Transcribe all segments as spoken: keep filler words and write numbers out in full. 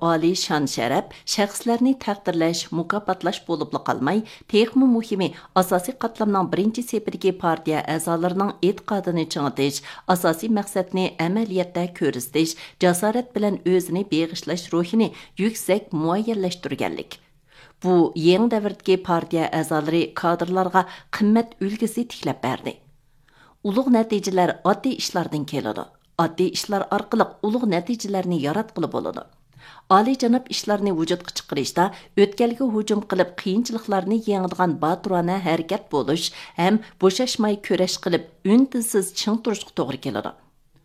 oliy shon sharaf shaxslarni taqdirlash, mukofotlash bo'lib qolmay, texmi muhimi asosiy qatlamning birinchi sepidagi partiya a'zolarining e'tiqodini ching'itish, asosiy maqsadni amaliyotda ko'rsatish, jasorat bilan o'zini beg'ishlash ruhini yuksak muayyanlashtirganlik. Bu yangi davrdagi partiya a'zolari kadrlarga qimmat ulgisi tiklab berdi. Ulug' natijalar oddiy ishlardan keladi. Oddiy ishlar orqali ulug' natijalarni yaratqili bo'ladi. Oliy janob ishlarni vujudga chiqarishda o'tkalga hujum qilib qiyinchiliklarni yengadigan baturona harakat bo'lish ham bo'shashmay kurash qilib untinsiz ching turishga to'g'ri keladi.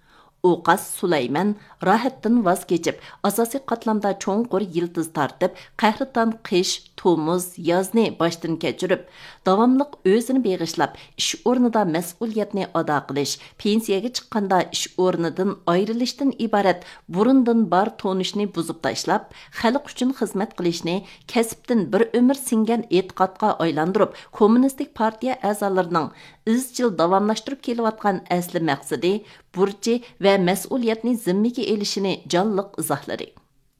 Uqas Sulayman rahatdan voz kechib, asosiy qatlamda cho'nqur yildiz tortib, qahriton qish, tomuz, yozni boshdan kechirib, davomliq o'zini beg'ishlab, ish o'rnida mas'uliyatni ado qilish, pensiyaga chiqqanda ish o'rnidan ayrilishdan iborat burundan bar tonishni buzib tashlab, xalq uchun xizmat qilishni kasbdan bir umr singan e'tiqodga aylantirib, kommunistik partiya a'zolarining izchil davomlashtirib kelayotgan asli maqsadi burchi va mas'uliyatni zimmiga elishini jonliq izohladi.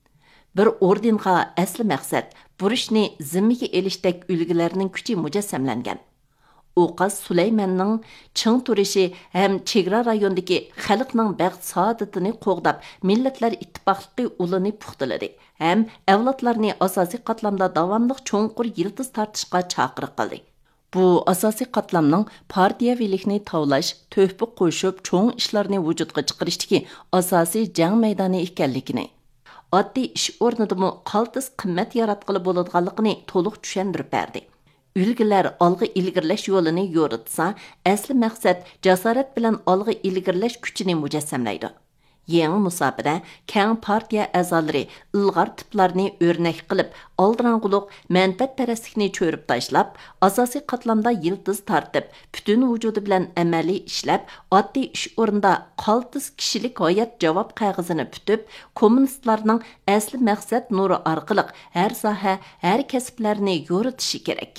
Bir ordenga asli maqsad burishni zimmiga elishdek ulgularning kuchi mujassamlangan. Uqas Sulaymanning ching turishi ham chegara rayondagi xalqning baxt saodatini qo'g'dab, millatlar ittifoqligi ulini puxtaladi. Ham avlodlarni asosiy qatlamda davomli cho'nqur yildiz tortishga chaqiriq qildi. Bu asosiy qatlamning partiyavilikni tavlash, to'hfa qo'shib cho'ng ishlarni vujudga chiqarishdagi asosiy jang maydoni ekanligini, oddiy ish o'rnidami qaltis qimmat yaratqili bo'ladiganligini to'liq tushuntirib berdi. Ulgular olg'a ilgirlash yo'lini yo'ritsa, asli maqsad jasorat bilan olg'a ilgirlash kuchini mujassamlaydi. Yangi musobaqada keng partiya a'zolari ilg'or tiplarni o'rnak qilib, oldirang'uliq manfaat taraflikni cho'rib tashlab, asosiy qatlamda yildiz tortib, butun vujudi bilan amaliy ishlab, oddiy ish o'rnida qaltis kishilik hayot javob qog'ozini putib, kommunistlarning asli maqsad nuri orqali har soha, har kasblarni yo'ritishi kerak.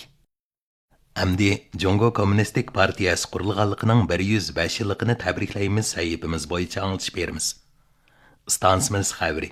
Әмді Джонго Коммунистик партиясы құрылғанлығының bir yuz besh yilligini tabriklaymiz sahifamiz bo'yicha anglitish beramiz. Stansimiz xabari.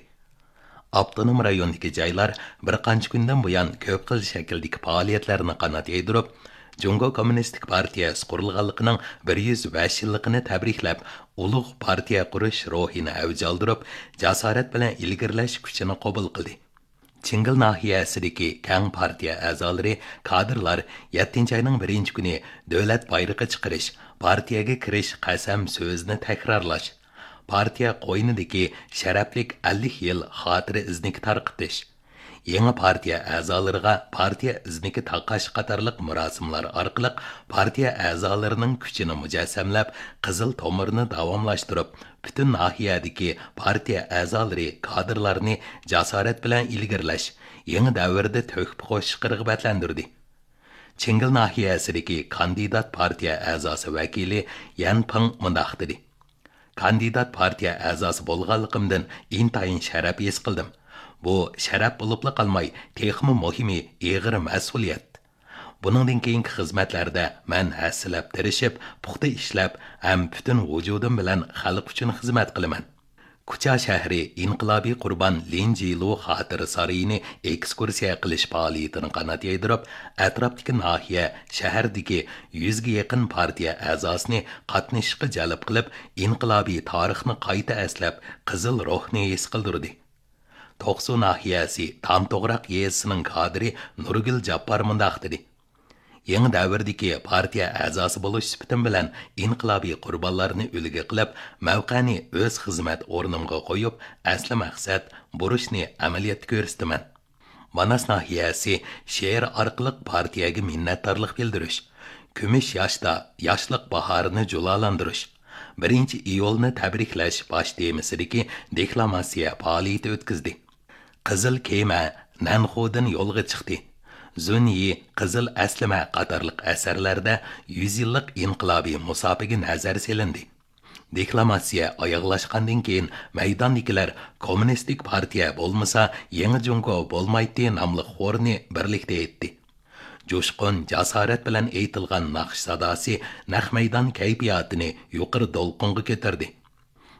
Avtonom rayondagi joylar bir qancha kundan buyon ko'p xil shakldagi faoliyatlarni qanot yaydirib, Джонго Коммунистик partiyasi құрылғанлығының bir yuz besh yilligini tabriklab, ulug' partiya qurish ruhini avj oldirib, jasorat bilan ilgirlash kuchini qabul qildi. Çingil nahiyasidagi keng partiya a'zolari, kadrlar yettinchi ayning birinchi kuni davlat bayrog'i chiqarish, partiyaga kirish qasam so'zni takrorlash, partiya qo'ynidagi sharaflik ellik yil xotira izniki tarqitish, yangi partiya a'zolariga partiya izniki taqash qatorliq murosimlar orqali partiya a'zolarining kuchini mujassamlab, qizil tomirni davomlashtirib, bütün nahiyadagi partiya a'zolari kadrlarni jasorat bilan ilgirlash, yangi davrda to'hfa qo'shishga rag'batlantirdi. Chingil nahiyasidagi kandidat partiya a'zosi vakili Yan Ping mundaq dedi. Kandidat partiya a'zosi bo'lganligimdan intayin sharaf his qildim. Bu sharaf bo'libla qolmay, texmi muhimi og'ir mas'uliyat. Buningdan keyingi xizmatlarda men hassilab tirishib, puxta ishlab, ham butun vujudim bilan xalq uchun xizmat qilaman. Kucha shahri inqilobiy qurbon Linjilu xotira saroyini ekskursiya qilish faoliyatini qanot yaydirib, atrofdagi nahiya, shahardagi yuz ga yaqin partiya a'zosini qatnashishga jalb qilib, inqilobiy tarixni qayta eslab, qizil ruhni his qildirdi. To'qsu nahiyasi Tamto'g'roq yezisining kadri Nurgul Jappar mundaq dedi. Yangi davrdagi partiya a'zosi bo'lish sifatim bilan inqilobiy qurbonlarni ulga qilib, mavqani o'z xizmat o'rnimga qo'yib, asli maqsad burishni amaliyotda ko'rsataman. Manas nahiyasi she'r orqali partiyaga minnatdorlik bildirish, kumush yoshda yoshlik bahorini julalantirish, birinchi iyulni tabriklash bosh temasidagi deklamatsiya faoliyati o'tkazdi. Qizil kema Nanxudan yo'lga chiqdi. Zunyi, Qizil aslima qatorliq asarlarda yuz yillik inqilobiy musobaqa nazar selindi. Deklamatsiya oyoqlashgandan keyin maydondagilar kommunistik partiya bo'lmasa, yangi Jungo bo'lmaydi nomli xorni birlikda etdi. Jo'shqin jasorat bilan aytilgan naqsh sadosi naq maydon kayfiyatini yuqori to'lqinga ko'tardi.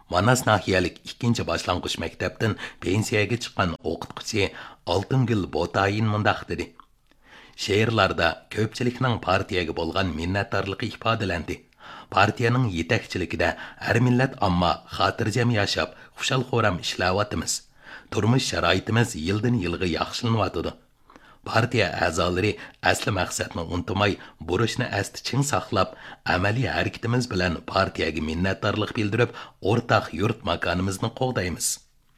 Manas nahiyalik ikkinchi boshlang'ich maktabdan pensiyaga chiqqan o'qituvchi Oltingul Botayin mundaq dedi. She'rlarda ko'pchilikning partiyaga bo'lgan minnatdorligi ifodalandi. Partiyaning yetakchiligida har millat ammo xotirjam yashab, xushal-xo'ram ishlayapmiz. Turmush sharoitimiz yildan yilga yaxshilanyotdi. Partiya a'zolari asli maqsadni unutmay, burishni asti ching saqlab, amaliy harakatimiz bilan partiyaga minnatdorlik bildirib, o'rtaq yurt makonimizni qo'g'daymiz.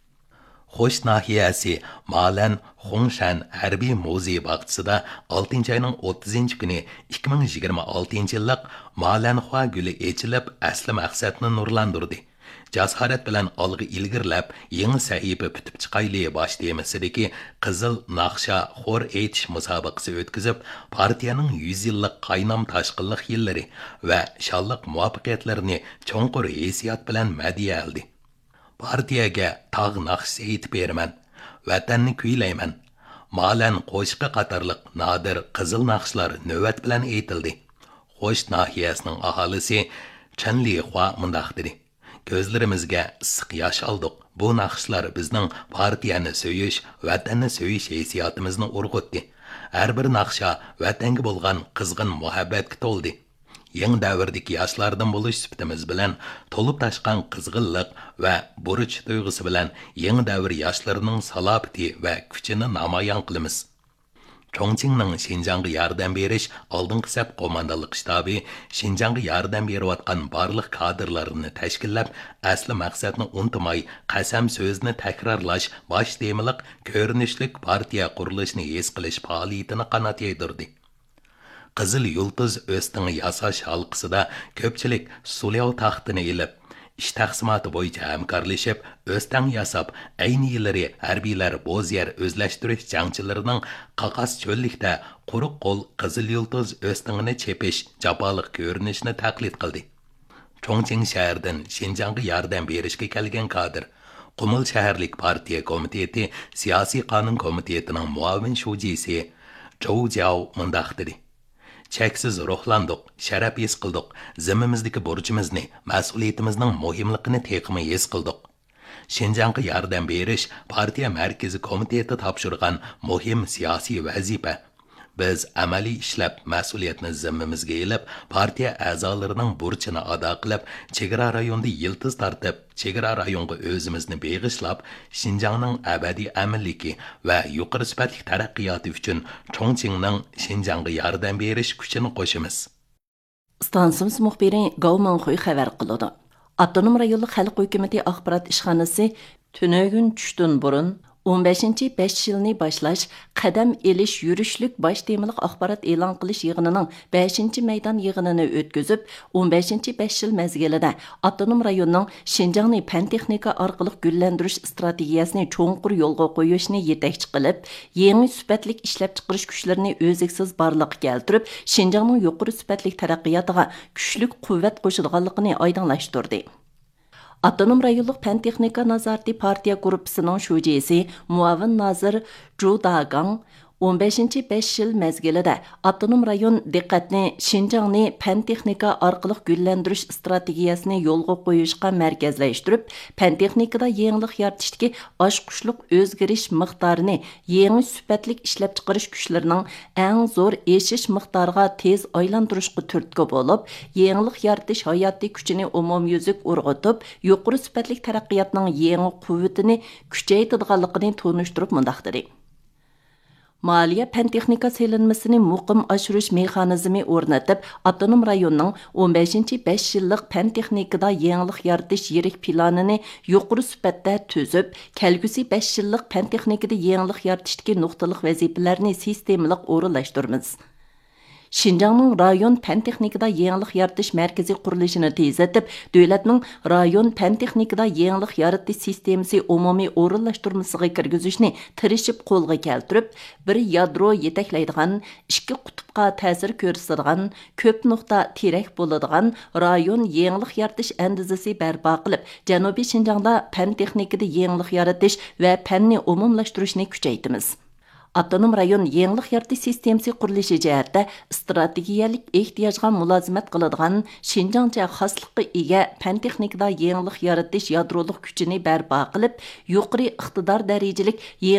Xo'sh nahiyasi Malan Xongshan harbiy muzey bog'chisida oltinchi oyning o'ttizinchi kuni ikki ming yigirma oltinchi yillik Malanxua guli echilib, asli maqsadni nurlandirdi. Jasorat bilan olg'i ilgirlab, yangi sahifa bitib chiqayli bosh temasidagi qizil naqsha xor aytish musobaqasi o'tkazib, partiyaning yuz yillik qaynam tashqinlik yillari va shonliq muvaffaqiyatlarini cho'nqur hissiyot bilan madhiya oldi. Partiyaga tog' naqshi aytib beraman, vatanni kuylayman. Malan qo'shiqi qatorliq nodir qizil naqshlar navbat bilan aytildi. Xo'sh nahiyasining aholisi Chanli Xua mundaq dedi. Gözlerimizge sık yaş aldık. Bu naqshlar bizning partiyani söyish, vatanni söyish hissiyatimizni urg'utdi. Har bir naqsha vatanga bo'lgan qizg'in muhabbatga to'ldi. Yangi davrdagi yoshlardan bo'lish sifatimiz bilan to'lib tashqan qizg'inlik va burch tuyg'usi bilan yangi davr yoshlarining salobati va kuchini namoyon qilamiz. Chongqingning Xinjiangga yordam berish oldingi saf qo'mondonlik shtabi Xinjiangga yordam berayotgan barliq kadrlarini tashkillab, asli maqsadni unutmay, qasam so'zni takrorlash bosh temiliq ko'rinishlik partiya qurilishini his qilish faoliyatini qanot yaydirdi. Qizil yulduz o'stin yasash halqasida ko'pchilik Sulyo taxtini ilib, ish taqsimoti bo'yicha hamkorlashib, o'stan yasab, ayni yillari harbiylar bo'zyer o'zlashtirish jangchilarining qaqas cho'llikda quruq qo'l qizil yulduz o'stinini chepish jaboliq ko'rinishni taqlid qildi. Chongqing shahridan Xinjiangga yordam berishga kelgan kadr Qumul shaharlik partiya komiteti siyosiy qonun komitetining muavin shujisi Zhou Jiao mundaq dedi. Cheksiz ruhlandik, sharaf his qildik, zimmimizdagi burchimizni, mas'uliyatimizning muhimligini teqimi his qildik. Xinjiangga yordam berish partiya markaziy komiteti topshirgan muhim siyosiy vazifa. Biz amaliy ishlab mas'uliyatni zimmimizga ilib, partiya a'zolarining burchini ado qilib, chegara rayonda yiltiz tartib, chegara rayonga o'zimizni beg'ishlab, Xinjiangning abadiy amilligi va yuqori sifatli taraqqiyoti uchun Chongqingning Xinjiangga yordam berish kuchini qo'shamiz. Stansimiz muxbiri Gao Mengxuy xabar qiladi. Avtonom rayonlik xalq hukumati axborot ishxonasi tunugun tushdan burun o'n beshinchi besh yilni boshlash, qadam elish yurishlik bosh temiliq axborot e'lon qilish yig'inining beshinchi maydon yig'inini o'tkazib, o'n beshinchi besh yil mezgilida avtonom rayonning Xinjiangni fan texnika orqali gullantirish strategiyasini cho'nqur yo'lga qo'yishni yetakchi qilib, yangi sifatli ishlab chiqarish kuchlarini o'ziksiz barliqqa keltirib, Xinjiangning yuqori sifatli taraqqiyotiga kuchli quvvat qo'shilganligini oydinlashtirdi. Avtonom rayonlik fan texnika nazorati partiya guruhisining shujisi muavin nazir Zhu Dagang o'n beshinchi besh yil mezgilida avtonom rayon diqqatni Xinjiangni fan texnika orqali gullantirish strategiyasini yo'lga qo'yishga markazlashtirib, fan texnikada yangilik yaratishdagi oshqushliq o'zgarish miqdorini yangi sifatli ishlab chiqarish kuchlarining eng zo'r eshish miqdoriga tez aylantirishga turtki bo'lib, yangilik yaratish hayotiy kuchini umumyuzlik urg'itib, yuqori sifatli taraqqiyotning yangi quvvatini kuchaytirganligini tunishtirib mundaq dedi. Maliya fan texnika selinmasini muqim oshirish mexanizmi o'rnatib, avtonom rayonning o'n beshinchi besh yillik fan texnikada yangilik yaratish yirik planini yuqori sifatda tuzib, kelgusi besh yillik fan texnikada yangilik yaratishdagi nuqtaliq vazifalarni sistemalik o'rinlashtiramiz. Xinjiangning rayon fan texnikada yangilik yaratish markaziy qurilishini tezlatib, davlatning rayon fan texnikada yangilik yaratish sistemasi umumiy o'rinlashtirmasiga kirgizishni tirishib qo'lga keltirib, bir yadro yetaklaydigan, ikki qutbga ta'sir ko'rsatadigan, ko'p nuqta terak bo'ladigan rayon yangilik yaratish andizasi barpo qilib, Janubiy Xinjiangda fan texnikada yangilik yaratish va fanni umumlashtirishni kuchaytiramiz. Avtonom rayon yenilik yaratish sistemasi qurilishi jihatda strategiyalik ehtiyojga mulozimat qiladigan Şinjancha xoslikqa ega fan texnikada yenilik yaratish yadrolik kuchini barpo qilib, yuqori iqtidor darajalik